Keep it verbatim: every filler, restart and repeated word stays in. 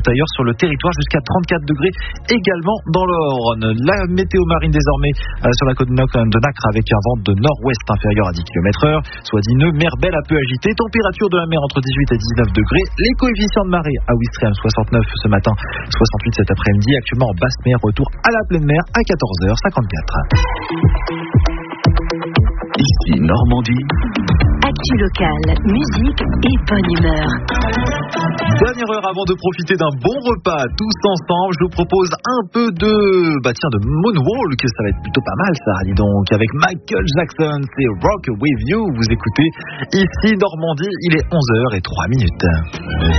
ailleurs sur le territoire, jusqu'à trente-quatre degrés également dans l'Orne. La météo marine désormais euh, sur la côte de Nacre avec un vent de nord-ouest inférieur à dix kilomètres heure, soit Dineux, mer belle un peu agitée, température de la mer entre dix-huit et dix-neuf degrés, les coefficients de marée à Ouistreham soixante-neuf ce matin, soixante-huit cet après-midi, actuellement en basse mer, retour à la pleine mer à quatorze heures cinquante-quatre. Ici Normandie. Actu locale, musique et bonne humeur. Dernière heure avant de profiter d'un bon repas tous ensemble, je vous propose un peu de bah tiens de Moonwalk, ça va être plutôt pas mal ça, dis donc, avec Michael Jackson, c'est Rock With You, vous écoutez ici Normandie, il est onze heures zéro trois minutes.